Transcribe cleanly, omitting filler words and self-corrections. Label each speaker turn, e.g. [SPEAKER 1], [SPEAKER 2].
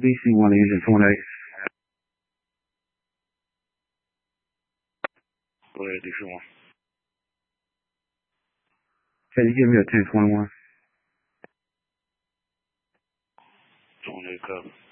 [SPEAKER 1] BC1 engine 28.
[SPEAKER 2] Go ahead, DC1.
[SPEAKER 1] Can you give me a 1021?
[SPEAKER 2] 28 cover.